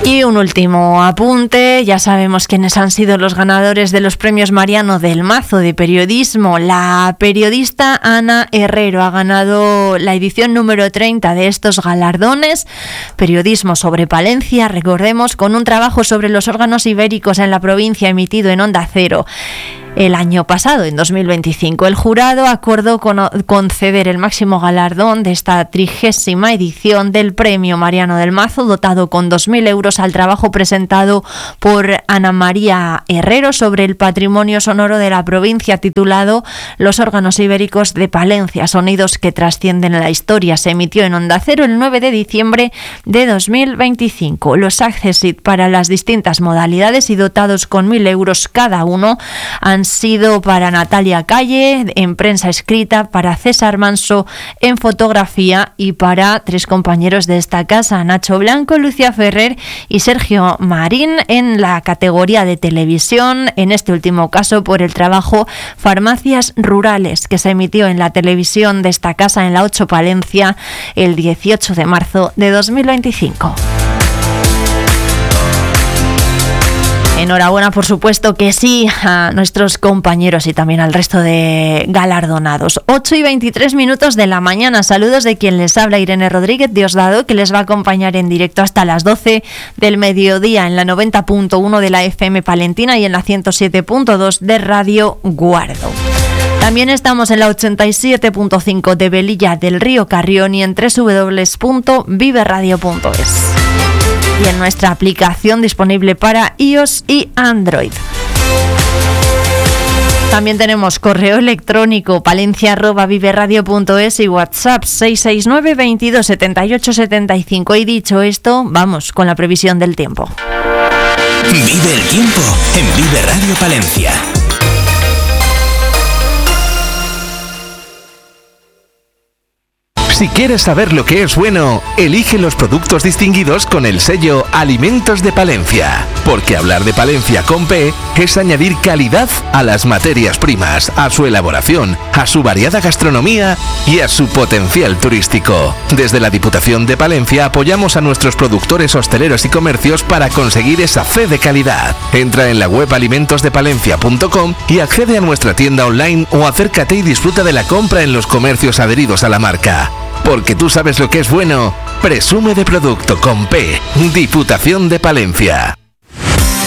Y un último apunte, ya sabemos quiénes han sido los ganadores de los premios Mariano del Mazo de periodismo. La periodista Ana Herrero ha ganado la edición número 30 de estos galardones. Periodismo sobre Palencia, recordemos, con un trabajo sobre los órganos ibéricos en la provincia emitido en Onda Cero el año pasado, en 2025. El jurado acordó conceder el máximo galardón de esta 30ª edición del Premio Mariano del Mazo, dotado con 2.000 euros al trabajo presentado por Ana María Herrero sobre el patrimonio sonoro de la provincia, titulado Los órganos ibéricos de Palencia, sonidos que trascienden la historia. Se emitió en Onda Cero el 9 de diciembre de 2025. Los accessit para las distintas modalidades y dotados con 1.000 euros cada uno han sido para Natalia Calle en prensa escrita, para César Manso en fotografía y para 3 compañeros de esta casa, Nacho Blanco, Lucia Ferrer y Sergio Marín, en la categoría de televisión, en este último caso por el trabajo Farmacias Rurales, que se emitió en la televisión de esta casa en la 8 Palencia el 18 de marzo de 2025. Enhorabuena, por supuesto que sí, a nuestros compañeros y también al resto de galardonados. 8:23 de la mañana. Saludos de quien les habla, Irene Rodríguez Diosdado, que les va a acompañar en directo hasta las 12 del mediodía en la 90.1 de la FM palentina y en la 107.2 de Radio Guardo. También estamos en la 87.5 de Velilla del Río Carrión y en www.viveradio.es. Y en nuestra aplicación disponible para iOS y Android. También tenemos correo electrónico palencia@viveradio.es y WhatsApp 669 22 78 75. Y dicho esto, vamos con la previsión del tiempo. Vive el tiempo en Vive Radio Palencia. Si quieres saber lo que es bueno, elige los productos distinguidos con el sello Alimentos de Palencia. Porque hablar de Palencia con P es añadir calidad a las materias primas, a su elaboración, a su variada gastronomía y a su potencial turístico. Desde la Diputación de Palencia apoyamos a nuestros productores hosteleros y comercios para conseguir esa fe de calidad. Entra en la web alimentosdepalencia.com y accede a nuestra tienda online o acércate y disfruta de la compra en los comercios adheridos a la marca. Porque tú sabes lo que es bueno, presume de producto con P. Diputación de Palencia.